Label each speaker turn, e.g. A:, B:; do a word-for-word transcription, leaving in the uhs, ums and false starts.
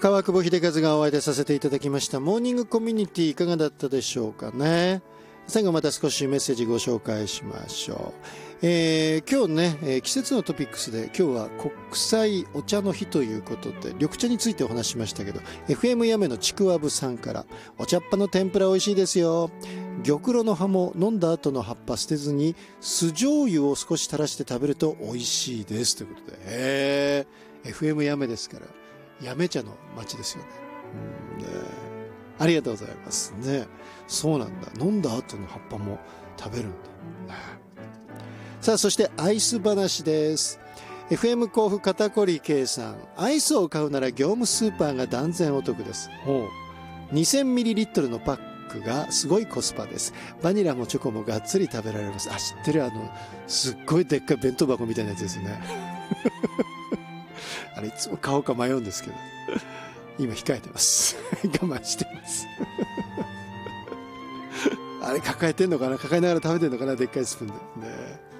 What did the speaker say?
A: 川久保秀和がお相手させていただきましたモーニングコミュニティ、いかがだったでしょうかね。最後また少しメッセージご紹介しましょう。えー、今日ね、えー、季節のトピックスで今日は国際お茶の日ということで緑茶についてお話しましたけど、 エフエム やめのちくわぶさんから、お茶っ葉の天ぷら美味しいですよ。玉露の葉も飲んだ後の葉っぱ捨てずに酢醤油を少し垂らして食べると美味しいですということで、へー エフエム やめですからやめ茶の町ですよね。うんね、ありがとうございますね。そうなんだ、飲んだ後の葉っぱも食べるんだ、ね。さあ、そしてアイス話です。 エフエム 甲府肩こり K さん、アイスを買うなら業務スーパーが断然お得です。 にせんミリリットル のパックがすごいコスパです。バニラもチョコもがっつり食べられます。あ、知ってる、あのすっごいでっかい弁当箱みたいなやつですねあれいつも買おうか迷うんですけど今控えてます我慢してますあれ抱えてんのかな、抱えながら食べてんのかな、でっかいスプーンでね。